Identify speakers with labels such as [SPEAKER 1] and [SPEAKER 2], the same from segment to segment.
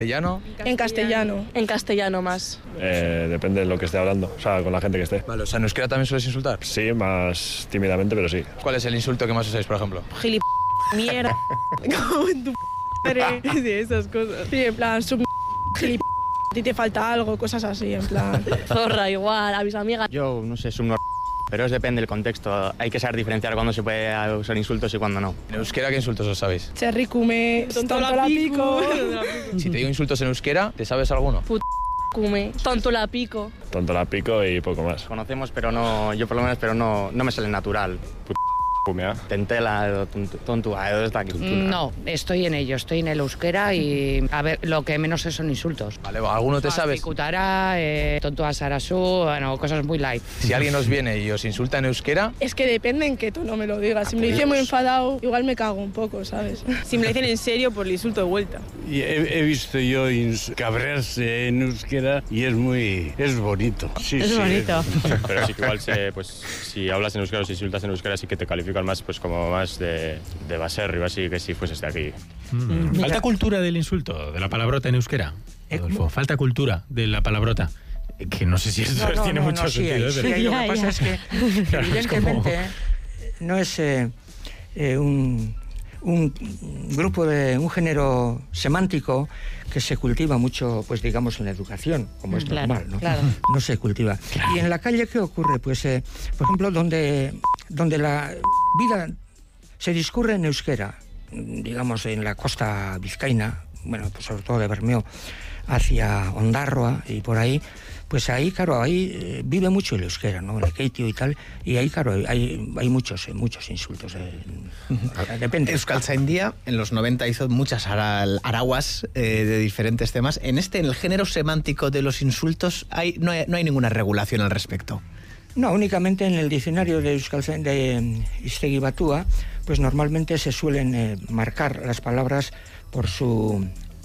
[SPEAKER 1] ¿Castellano?
[SPEAKER 2] En castellano.
[SPEAKER 3] En castellano más.
[SPEAKER 4] Depende de lo que esté hablando, o sea, con la gente que esté.
[SPEAKER 1] Vale, o sea, ¿en euskera también sueles insultar?
[SPEAKER 4] Sí, más tímidamente, pero sí.
[SPEAKER 1] ¿Cuál es el insulto que más usáis, por ejemplo?
[SPEAKER 2] Mierda. Como en tu madre. Sí, esas cosas. Sí, en plan, gilip... A ti te falta algo, cosas así, en plan.
[SPEAKER 3] Zorra igual, a mis amigas.
[SPEAKER 5] Yo no sé, pero depende del contexto. Hay que saber diferenciar cuándo se puede usar insultos y cuándo no.
[SPEAKER 1] ¿En euskera qué insultos os sabéis?
[SPEAKER 2] Cherricume, tonto la pico.
[SPEAKER 1] Si te digo insultos en euskera, ¿te sabes alguno?
[SPEAKER 3] Cume, tonto la pico.
[SPEAKER 4] Tonto la pico y poco más.
[SPEAKER 5] Conocemos, pero no, yo por lo menos, pero no me sale natural.
[SPEAKER 4] Pumea.
[SPEAKER 5] Tentela, tontua, es la cultura.
[SPEAKER 6] No, estoy en ello, estoy en el euskera y, a ver, lo que menos sé son insultos.
[SPEAKER 1] Vale, ¿alguno te sabes?
[SPEAKER 6] Kutara, tontua sarasú, bueno, cosas muy light.
[SPEAKER 1] Si alguien os viene y os insulta en euskera...
[SPEAKER 2] Es que depende en qué tono me lo digas. Si me lo dice muy enfadado, igual me cago un poco, ¿sabes?
[SPEAKER 3] Si me lo dicen en serio, pues le insulto de vuelta.
[SPEAKER 7] Y he visto yo cabrearse en euskera y es bonito. Sí,
[SPEAKER 3] es bonito.
[SPEAKER 8] Pero sí que igual, si hablas en euskera o si insultas en euskera, sí que te califican más, pues como más de baserri, así que si fueses de aquí.
[SPEAKER 9] ¿Falta cultura del insulto, de la palabrota en euskera, Adolfo? ¿Falta cultura de la palabrota? Que no sé si esto tiene mucho sentido.
[SPEAKER 10] Sí, lo que pasa es que evidentemente no es un grupo un género semántico que se cultiva mucho, pues digamos, en la educación, como es normal, ¿no? Claro. No se cultiva. Claro. Y en la calle, ¿qué ocurre? Pues, por ejemplo, donde la vida se discurre en euskera, digamos, en la costa vizcaína, bueno, pues sobre todo de Bermeo hacia Ondarroa y por ahí, pues ahí, claro, ahí vive mucho el euskera, ¿no? El keitio y tal, y ahí, claro, hay muchos insultos. Depende.
[SPEAKER 11] Euskaltzaindia en los 90 hizo muchas araguas de diferentes temas. En el género semántico de los insultos no hay ninguna regulación al respecto.
[SPEAKER 10] No, únicamente en el diccionario de Euskaltzaindia de Hiztegi Batua, pues normalmente se suelen marcar las palabras por su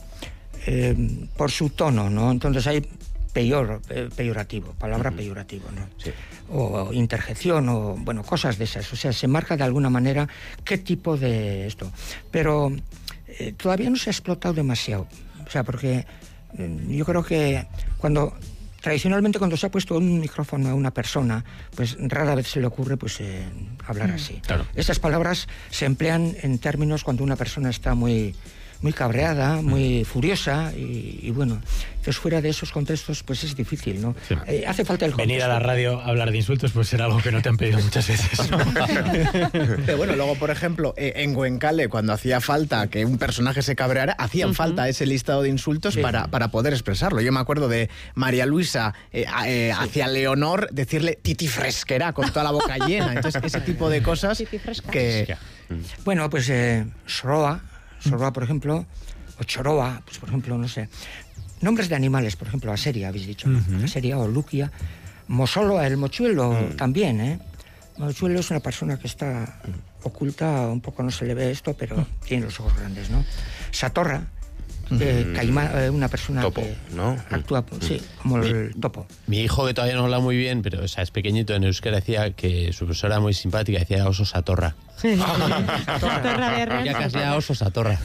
[SPEAKER 10] tono, ¿no? Entonces hay peyorativo, palabra peyorativo, ¿no? Sí. O interjección, o bueno, cosas de esas. O sea, se marca de alguna manera qué tipo de esto. Pero todavía no se ha explotado demasiado. O sea, porque yo creo que tradicionalmente cuando se ha puesto un micrófono a una persona, pues rara vez se le ocurre pues hablar así. Claro. Estas palabras se emplean en términos cuando una persona está muy cabreada, muy furiosa y bueno, entonces fuera de esos contextos pues es difícil, ¿no? Sí. Hace falta el contexto.
[SPEAKER 9] Venir a la radio a hablar de insultos pues será algo que no te han pedido muchas veces, ¿no?
[SPEAKER 11] Pero bueno, luego por ejemplo en Goenkale, cuando hacía falta que un personaje se cabreara, hacían falta ese listado de insultos para poder expresarlo. Yo me acuerdo de María Luisa hacia Leonor decirle titi fresquera con toda la boca llena. Entonces ese tipo de cosas que...
[SPEAKER 10] Bueno, pues Soroa, por ejemplo, o Choroa, pues por ejemplo, no sé. Nombres de animales, por ejemplo, Aseria, habéis dicho, ¿no? Aseria o Luquia. Mosoloa, el mochuelo, también, ¿eh? Mochuelo es una persona que está oculta, un poco no se le ve esto, pero tiene los ojos grandes, ¿no? Satorra, una persona
[SPEAKER 12] topo,
[SPEAKER 10] que
[SPEAKER 12] ¿no?
[SPEAKER 10] actúa, sí, como el topo.
[SPEAKER 12] Mi hijo, que todavía no habla muy bien, pero o sea, es pequeñito, en euskera, decía que su profesora era muy simpática, decía oso satorra. Ya casi a oso satorra.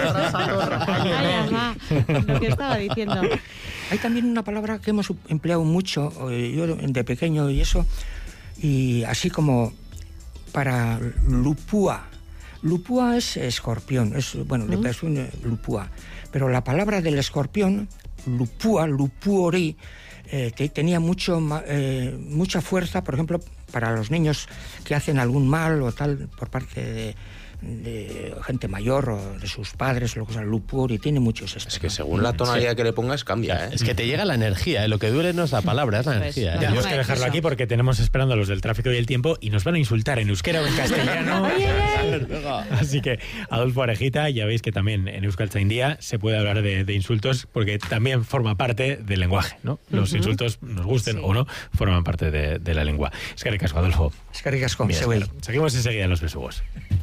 [SPEAKER 3] Lo que estaba diciendo.
[SPEAKER 10] Hay también una palabra que hemos empleado mucho, yo de pequeño y eso, y así como para lupúa. Lupúa es escorpión, de persona lupúa. Pero la palabra del escorpión, lupúa, lupuori, tenía mucha fuerza, por ejemplo, para los niños que hacen algún mal o tal por parte de gente mayor o de sus padres, lo que sea, lupuori, tiene muchos estos.
[SPEAKER 12] Es que según la tonalidad que le pongas cambia, ¿eh? Es que te llega la energía, lo que duele no es la palabra, es la energía.
[SPEAKER 9] Tenemos que dejarlo aquí porque tenemos esperando a los del tráfico y el tiempo y nos van a insultar en euskera o en castellano. Así que, Adolfo Arejita, ya veis que también en Euskaltzaindia se puede hablar de insultos porque también forma parte del lenguaje, ¿no? Los insultos, nos gusten o no, forman parte de la lengua. Eskerrik asko, Adolfo.
[SPEAKER 10] Eskerrik asko,
[SPEAKER 9] seguimos enseguida en Los Besugos.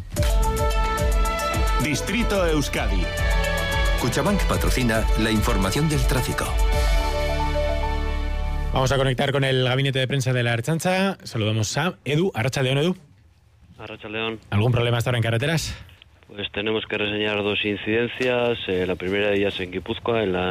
[SPEAKER 13] Distrito Euskadi.
[SPEAKER 14] Kutxabank patrocina la información del tráfico.
[SPEAKER 9] Vamos a conectar con el gabinete de prensa de la Ertzaintza. Saludamos a Edu. Arratsaldeon, Edu.
[SPEAKER 15] Arratsaldeon.
[SPEAKER 9] ¿Algún problema hasta ahora en carreteras?
[SPEAKER 15] Pues tenemos que reseñar 2 incidencias. La primera de ellas en Guipúzcoa, en la